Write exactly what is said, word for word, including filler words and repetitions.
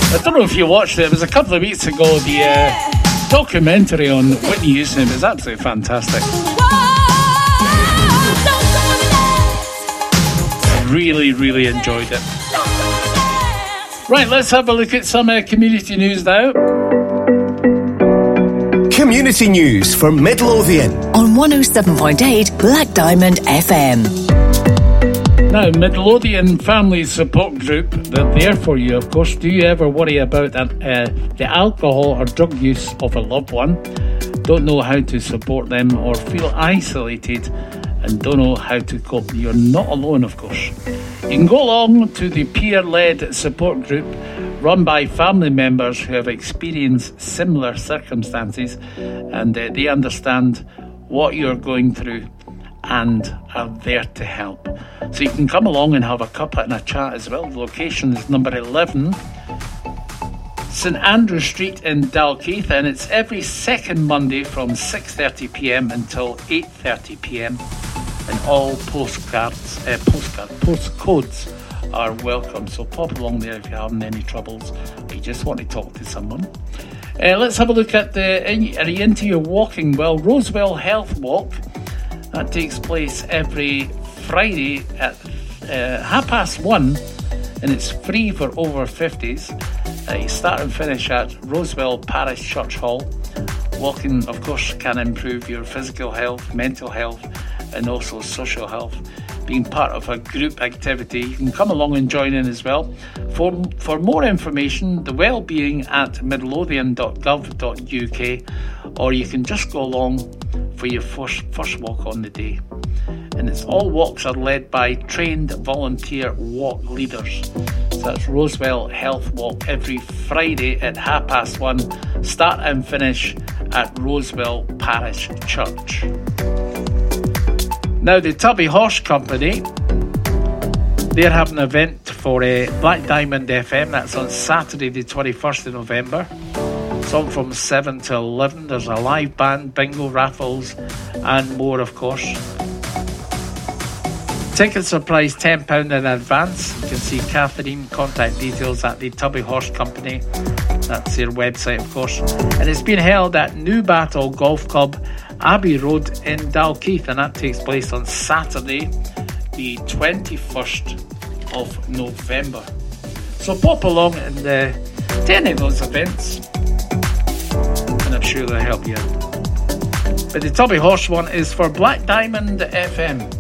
I don't know if you watched it. It was a couple of weeks ago. The uh, documentary on Whitney Houston was absolutely fantastic. Really, really enjoyed it. Right, let's have a look at some uh, community news now. Community news from Midlothian on one oh seven point eight Black Diamond F M. Now, Midlothian Family Support Group, they're there for you, of course. Do you ever worry about uh, the alcohol or drug use of a loved one? Don't know how to support them or feel isolated and don't know how to cope? You're not alone, of course. You can go along to the peer-led support group run by family members who have experienced similar circumstances, and uh, they understand what you're going through and are there to help. So you can come along and have a cuppa and a chat as well. The location is number eleven, St Andrew Street in Dalkeith, and it's every second Monday from six thirty p m until eight thirty p m, and all postcards, uh, postcard, postcodes are welcome. So pop along there if you're having any troubles or you just want to talk to someone. Uh, let's have a look at the, are you into your walking? Well, Rosewell Health Walk, that takes place every Friday at uh, half past one, and it's free for over fifties. Uh, you start and finish at Rosewell Parish Church Hall. Walking, of course, can improve your physical health, mental health, and also social health. Being part of a group activity, you can come along and join in as well. For for more information, the wellbeing at midlothian dot gov dot u k, or you can just go along for your first first walk on the day. And it's all walks are led by trained volunteer walk leaders. So that's Rosewell Health Walk every Friday at half past one. Start and finish at Rosewell Parish Church. Now, the Tubby Horse Company, they're having an event for uh, Black Diamond F M. That's on Saturday the twenty-first of November. It's on from seven to eleven. There's a live band, bingo, raffles, and more, of course. Tickets are priced ten pounds in advance. You can see Catherine, contact details at the Tubby Horse Company. That's their website, of course. And it's been held at New Battle Golf Club, Abbey Road in Dalkeith, and that takes place on Saturday the twenty-first of November. So pop along and uh, to any of those events, and I'm sure they'll help you out. But the Tubby Horse one is for Black Diamond F M.